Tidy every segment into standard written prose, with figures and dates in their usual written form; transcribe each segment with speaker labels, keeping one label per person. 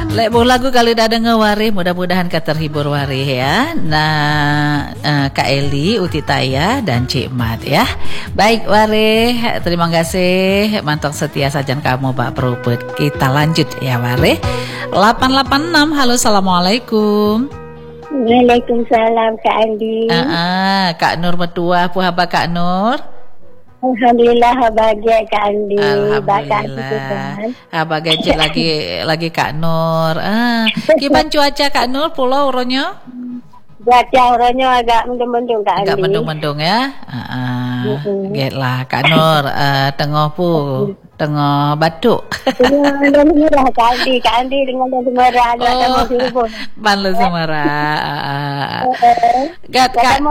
Speaker 1: Lek lagu kali dah denger Warih, mudah-mudahan kau terhibur Warih ya. Nah, Kak Eli, Uti Taya dan Cik Mat ya. Baik Warih, terima kasih mantap setia sajan kamu Pak Peruput. Kita lanjut ya Warih. 886, halo assalamualaikum.
Speaker 2: Waalaikumsalam Kak Andi.
Speaker 1: Kak Nur Metua, apa Kak Nur?
Speaker 2: Alhamdulillah bahagia Kak Andi.
Speaker 1: Alhamdulillah. Bahagia je lagi Kak Nur. Gimana cuaca Kak Nur? Pulau Ronyo?
Speaker 2: Cuaca Ronyo agak mendung-mendung Kak Andi.
Speaker 1: Agak mendung-mendung ya. Getlah Kak Nur. Tengah batuk.
Speaker 2: Dengan merah Kak Andi dengan merah agak tengah dirubun.
Speaker 1: Banlu semara. Gat Kak.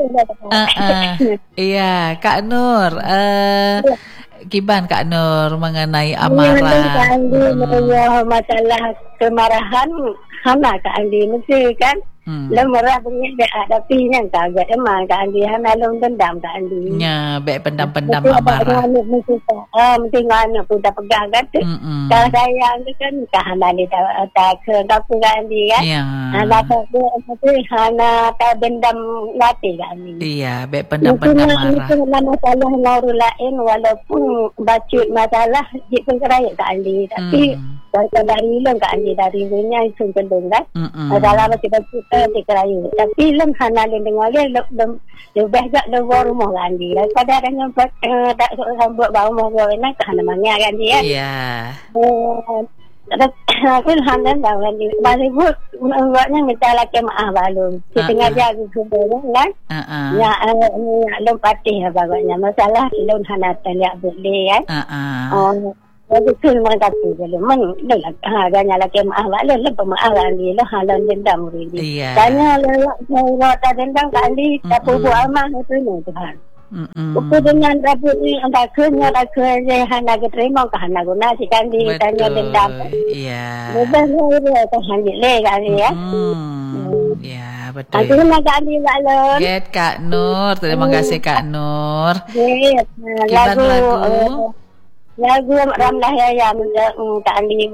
Speaker 1: Iya Kak Nur. Kiban Kak Nur mengenai amarah.
Speaker 2: Kak Andi masalah kemarahan hana Kak Andi mesti kan. Lemerah punya ada pinya agak emang Kak Andi hana lom dendam Kak Andi.
Speaker 1: Ya, baik pendam-pendam amarah.
Speaker 2: Mesti ngana pun tak pegang kan. Kalau saya itu kan kahana ni tak ke dapur Kak Andi kan. Hana tak hana tak dendam lati Kak Andi.
Speaker 1: Iya, baik pendam-pendam marah.
Speaker 2: Itu masalah orang lain walaupun bacut masalah jik pengkeraya Kak Andi. Tapi dari lem Kak Andi dari dunia itu kendung kan. Dalam kita dikeraya. Tapi lem hana lem dengar lebih gak luar rumah Kak Andi. Daripada ada nyampak tak sambut bawah rumah gue nak hana mangga Kak Andi ya. Iya. Aku hana dah Kak Andi. Mari buat buatnya minta laki maaf balum. Kita ngajar kubur kan. Ya lem patih bagusnya. Masalah lem hana tanya boleh kan. Betul mereka tu je. Men, harganya lagi mahal. Lebih mahal Andi. Halan dendam ini. Tanya lewat dendam Andi. Tak buat amal itu ni Tuhan. Ukur dengan rabut ni anda kerja hana keterima ke hana guna si Andi. Tanya dendam. Iya. Lebih terhanjit le Andi ya.
Speaker 1: Ya betul.
Speaker 2: Terima kasih Andi Balon.
Speaker 1: Get Kak Nur. Terima kasih Kak Nur.
Speaker 2: Lagu Ramlah Yahya Kak Andi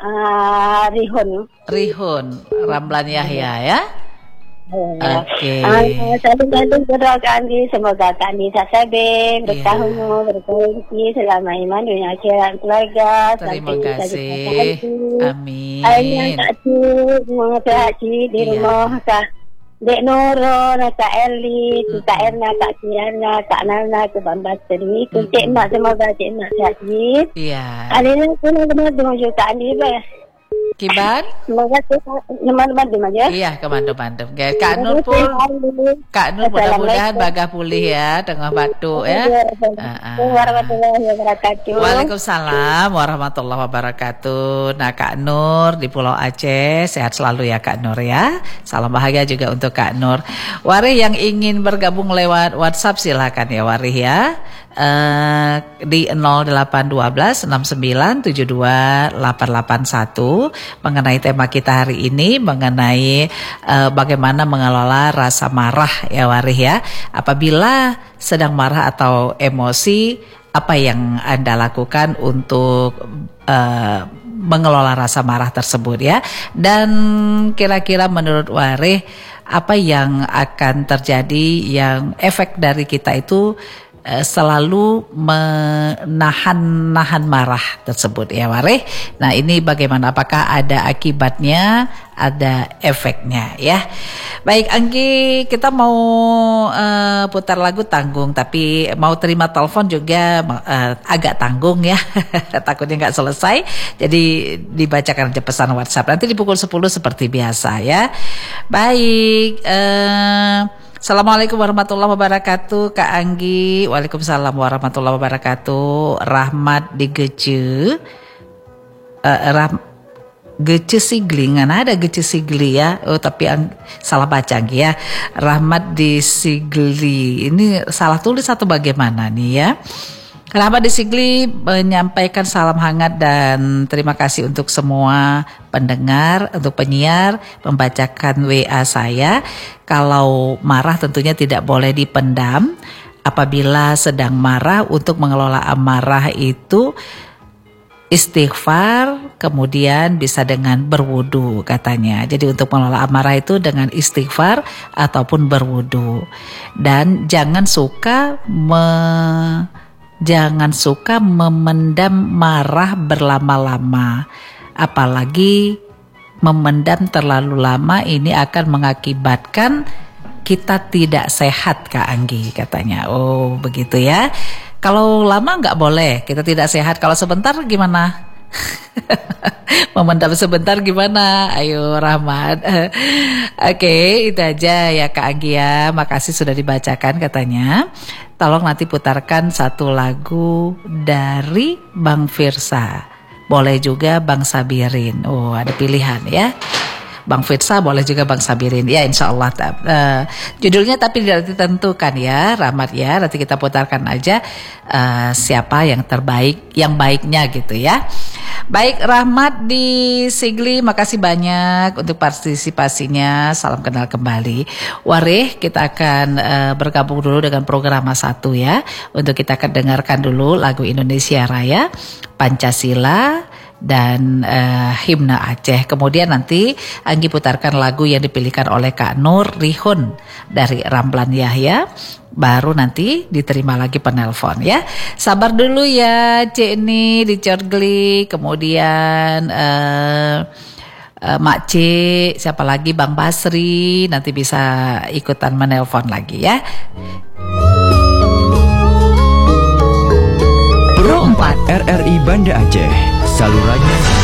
Speaker 1: Rihun Ramlan Yahya ya. Oke.
Speaker 2: Salam berdoa Kak Andi, semoga Kak Andi sasaben bertahun berkongsi selama iman dunia akhirat keluarga.
Speaker 1: Terima kasih. Amin.
Speaker 2: Ayah Kak Cik mengerti di rumah Kak Dek Noro, Kak Eli, Kak Erna, Kak Tiana, Kak Nana, Kak Bambasteri, Cik Mak, semoga Cik Mak sakit.
Speaker 1: Iya.
Speaker 2: Hari ini aku nak dengar Kak Andi bah.
Speaker 1: Kiban?
Speaker 2: Semoga teman-teman aja.
Speaker 1: Iya, kemandu-mandu. Kak Nur pun, Kak Nur mudah-mudahan bagah pulih ya, tengah batuk ya.
Speaker 2: Warahmatullahi wabarakatuh.
Speaker 1: Waalaikumsalam warahmatullahi wabarakatuh. Nah Kak Nur di Pulau Aceh, sehat selalu ya Kak Nur ya. Salam bahagia juga untuk Kak Nur. Warih yang ingin bergabung lewat WhatsApp silakan ya Warih ya. Di 0812 69 72 881 mengenai tema kita hari ini mengenai bagaimana mengelola rasa marah ya Warih ya. Apabila sedang marah atau emosi, apa yang Anda lakukan untuk mengelola rasa marah tersebut ya. Dan kira-kira menurut Warih apa yang akan terjadi yang efek dari kita itu selalu menahan marah tersebut ya Warih. Nah ini bagaimana, apakah ada akibatnya, ada efeknya ya. Baik Anggi, kita mau putar lagu tanggung, tapi mau terima telepon juga agak tanggung ya. Takutnya gak selesai, jadi dibacakan aja pesan WhatsApp nanti di pukul 10 seperti biasa ya. Baik, Assalamualaikum warahmatullahi wabarakatuh Kak Anggi. Waalaikumsalam warahmatullahi wabarakatuh. Rahmat di Gece Gece Sigli, ada Gece Sigli ya. Oh tapi salah baca Anggi ya. Rahmat di Sigli. Ini salah tulis atau bagaimana nih ya? Rahmat di Sigli menyampaikan salam hangat dan terima kasih untuk semua pendengar, untuk penyiar membacakan WA saya. Kalau marah tentunya tidak boleh dipendam. Apabila sedang marah, untuk mengelola amarah itu istighfar, kemudian bisa dengan berwudu katanya. Jadi untuk mengelola amarah itu dengan istighfar ataupun berwudu. Dan jangan suka memendam marah berlama-lama. Apalagi memendam terlalu lama ini akan mengakibatkan kita tidak sehat, Kak Anggi katanya. Oh begitu ya. Kalau lama nggak boleh, kita tidak sehat. Kalau sebentar gimana? Memendam sebentar gimana? Ayo Rahmat. Oke, itu aja ya Kak Anggi ya. Makasih sudah dibacakan katanya. Tolong nanti putarkan satu lagu dari Bang Firsa. Boleh juga Bang Sabirin. Oh ada pilihan ya. Bang Firsa boleh juga Bang Sabirin ya, insya Allah. Judulnya tapi tidak ditentukan ya Rahmat ya, nanti kita putarkan aja siapa yang terbaik, yang baiknya gitu ya. Baik Rahmat di Sigli, makasih banyak untuk partisipasinya. Salam kenal kembali. Warih, kita akan bergabung dulu dengan program 1 ya, untuk kita akan dengarkan dulu lagu Indonesia Raya, Pancasila dan himne Aceh. Kemudian nanti Anggi putarkan lagu yang dipilihkan oleh Kak Nur Rihun dari Ramlan Yahya. Baru nanti diterima lagi penelpon ya. Sabar dulu ya Cik ini di Corgli. Kemudian Mak Cik, siapa lagi, Bang Basri, nanti bisa ikutan menelpon lagi ya.
Speaker 3: Pro 4 RRI Banda Aceh, salurannya